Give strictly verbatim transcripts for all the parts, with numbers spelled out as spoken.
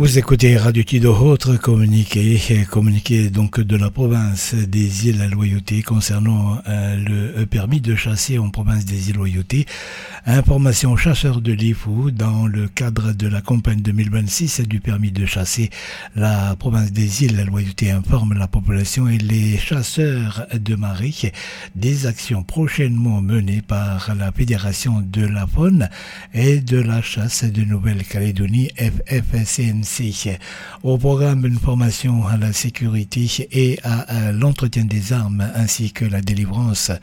Vous écoutez Radio Tido, autre communiqué, communiqué donc de la province des îles Loyauté concernant euh, le permis de chasser en province des îles Loyauté. Information chasseurs de l'I F U dans le cadre de la campagne deux mille vingt-six du permis de chasser. La province des îles Loyauté informe la population et les chasseurs de marée des actions prochainement menées par la Fédération de la faune et de la chasse de Nouvelle-Calédonie, F F C N C. Au programme, une formation à la sécurité et à l'entretien des armes ainsi que la délivrance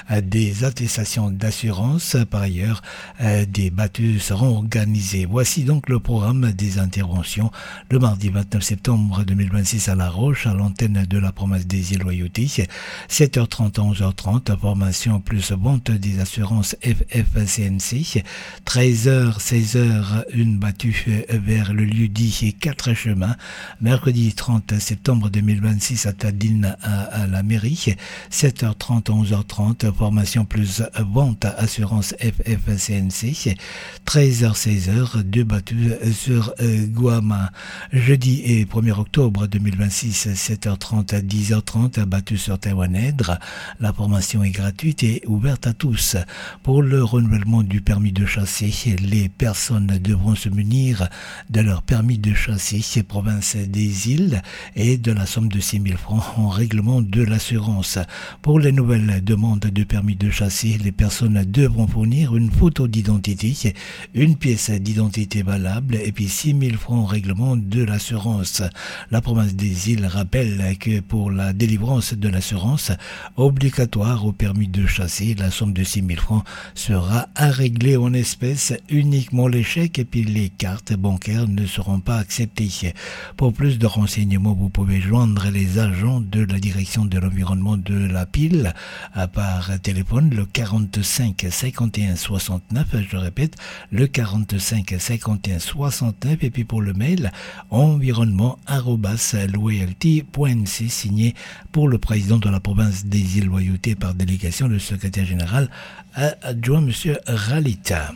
des attestations d'assurance. Par ailleurs, des battues seront organisées. Voici donc le programme des interventions le mardi vingt-neuf septembre deux mille vingt-six à La Roche, à l'antenne de la province des îles Loyauté. sept heures trente à onze heures trente, formation plus vente des assurances F F C N C. treize heures, seize heures, une battue vers le lieu dit et quatre chemins. Mercredi trente septembre deux mille vingt-six à Tadine à, à la mairie. sept heures trente à onze heures trente, formation plus vente assurance F F C N C. treize heures, seize heures, deux battues sur euh, Guama. Jeudi et premier octobre deux mille vingt-six, sept heures trente à dix heures trente, battues sur Taïwanèdre. La formation est gratuite et ouverte à tous. Pour le renouvellement du permis de chasser, les personnes devront se munir de leur permis de chasser province des îles et de la somme de six mille francs en règlement de l'assurance. Pour les nouvelles demandes de permis de chasser, les personnes devront fournir une photo d'identité, une pièce d'identité valable et puis six mille francs en règlement de l'assurance. La province des îles rappelle que pour la délivrance de l'assurance obligatoire au permis de chasser, la somme de six mille francs sera à régler en espèces. Uniquement les chèques et puis les cartes bancaires ne seront pas acceptées. Pour plus de renseignements, vous pouvez joindre les agents de la direction de l'environnement de la Pile par téléphone le quarante-cinq cinquante et un soixante-neuf, je répète, le quarante-cinq cinquante et un soixante-neuf, et puis pour le mail environnement arobase loyalty point n c, signé pour le président de la province des îles Loyauté par délégation, le secrétaire général adjoint monsieur Ralita.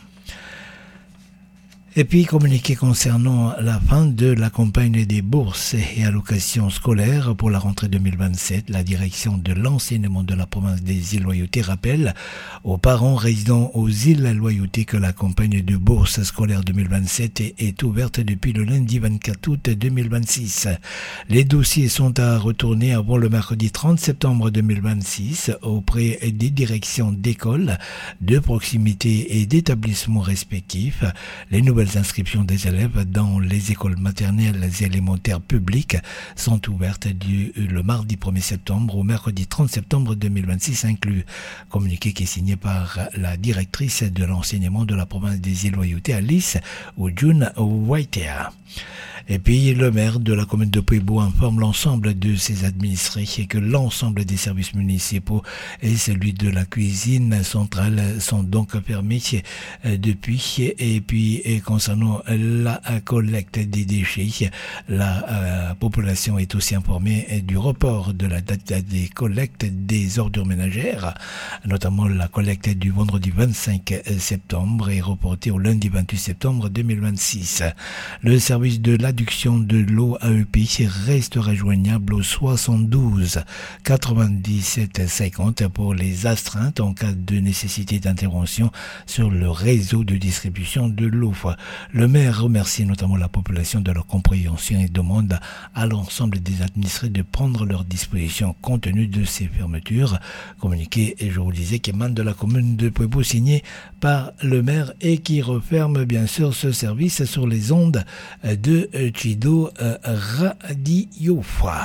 Et puis, communiqué concernant la fin de la campagne des bourses et allocations scolaires pour la rentrée deux mille vingt-sept, la direction de l'enseignement de la province des îles Loyauté rappelle aux parents résidant aux îles Loyauté que la campagne de bourse scolaire deux mille vingt-sept est, est ouverte depuis le lundi vingt-quatre août deux mille vingt-six. Les dossiers sont à retourner avant le mercredi trente septembre deux mille vingt-six auprès des directions d'écoles, de proximité et d'établissements respectifs. Les nouvelles inscriptions des élèves dans les écoles maternelles et élémentaires publiques sont ouvertes du, le mardi premier septembre au mercredi trente septembre deux mille vingt-six inclus. Communiqué qui est signé par la directrice de l'enseignement de la province des îles Loyauté, Alice Ojun Waitea. Et puis, le maire de la commune de Pueblo informe l'ensemble de ses administrés et que l'ensemble des services municipaux et celui de la cuisine centrale sont donc fermés depuis. Et puis, et concernant la collecte des déchets, la euh, population est aussi informée du report de la date des collectes des ordures ménagères, notamment la collecte du vendredi vingt-cinq septembre est reportée au lundi vingt-huit septembre deux mille vingt-six. Le service de l'adduction de l'eau A E P restera joignable au soixante-douze quatre-vingt-dix-sept cinquante pour les astreintes en cas de nécessité d'intervention sur le réseau de distribution de l'eau. Le maire remercie notamment la population de leur compréhension et demande à l'ensemble des administrés de prendre leurs dispositions compte tenu de ces fermetures. Communiqué, et je vous disais, qui émane de la commune de Pueblo, signé par le maire et qui referme bien sûr ce service sur les ondes de Chido Radio.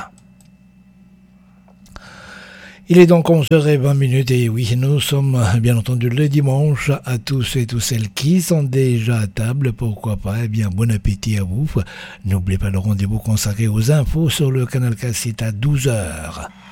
Il est donc onze heures vingt et oui, nous sommes bien entendu le dimanche. À tous et toutes celles qui sont déjà à table, pourquoi pas, eh bien bon appétit à vous. N'oubliez pas le rendez-vous consacré aux infos sur le canal Cassette à douze heures.